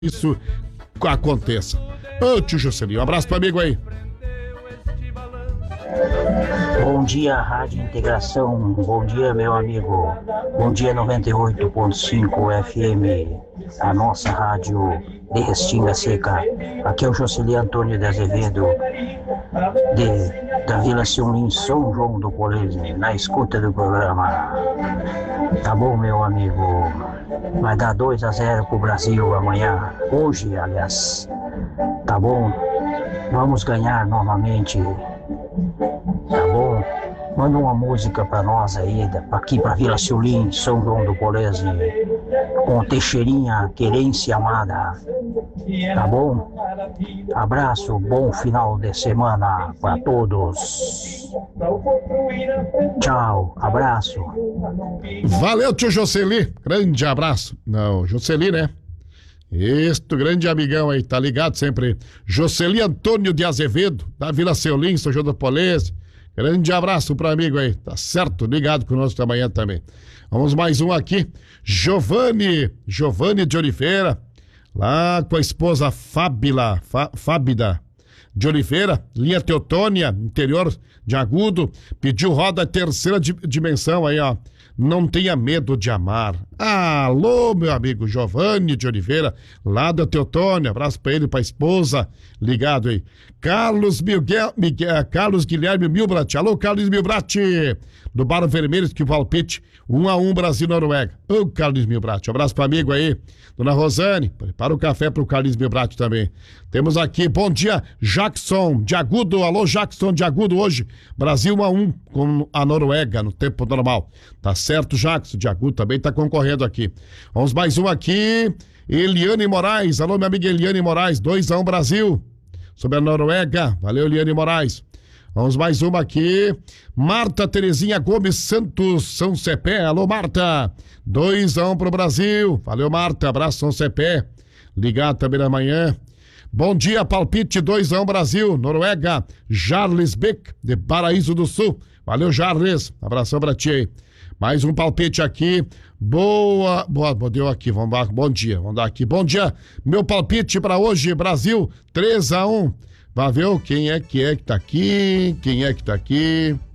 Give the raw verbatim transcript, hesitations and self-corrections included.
isso aconteça. Ô tio Juscelino, um abraço pro amigo aí. Bom dia, Rádio Integração. Bom dia, meu amigo. Bom dia, noventa e oito ponto cinco F M, a nossa rádio de Restinga Seca. Aqui é o Jocely Antônio de Azevedo, de, da Vila Ciumim, São João do Polese, na escuta do programa. Tá bom, meu amigo? Vai dar dois a zero pro Brasil amanhã. Hoje, aliás. Tá bom? Vamos ganhar novamente. Tá bom? Manda uma música pra nós aí, aqui pra Vila Ciumim, São João do Polese, com Teixeirinha, Querência Amada. Tá bom? Abraço, bom final de semana pra todos. Tchau, abraço. Valeu, tio Jocely. Grande abraço. Não, Jocely, né? Este grande amigão aí, tá ligado sempre. Jocely Antônio de Azevedo, da Vila Ciumim, São João do Polese. Grande abraço pro amigo aí, tá certo? Ligado conosco amanhã também. Vamos mais um aqui. Giovanni, Giovanni de Oliveira, lá com a esposa Fábila, Fá, Fábida de Oliveira, linha Teotônia, interior de Agudo, pediu roda terceira dimensão aí, ó. Não tenha medo de amar. Alô, meu amigo Giovanni de Oliveira, lá da Teotônia. Abraço pra ele, pra esposa. Ligado aí. Carlos Miguel, Miguel Carlos Guilherme Milbrat. Alô, Carlos Milbrat, do Bar Vermelho, que o palpite um a um Brasil-Noruega. Ô, Carlos Milbrat. Um abraço pro amigo aí. Dona Rosane, prepara o café pro Carlos Milbrat também. Temos aqui, bom dia, Jackson de Agudo. Alô, Jackson de Agudo, hoje, Brasil um a um com a Noruega no tempo normal. Tá certo, Jackson de Agudo também tá concorrendo aqui. Vamos mais um aqui, Eliane Moraes. Alô, minha amiga Eliane Moraes, dois a um Brasil sobre a Noruega. Valeu, Eliane Moraes. Vamos mais uma aqui, Marta Terezinha Gomes Santos, São Cepé. Alô, Marta, dois a um pro Brasil. Valeu, Marta, abraço, São Cepé. Ligado também na manhã. Bom dia, palpite, dois a um Brasil, Noruega, Jarles Beck, de Paraíso do Sul. Valeu, Jarles, abração pra ti aí. Mais um palpite aqui, boa, boa, deu aqui, vamos dar, bom dia, vamos dar aqui, bom dia, meu palpite pra hoje, Brasil, três a um. Vai ver quem é que é que tá aqui, quem é que tá aqui.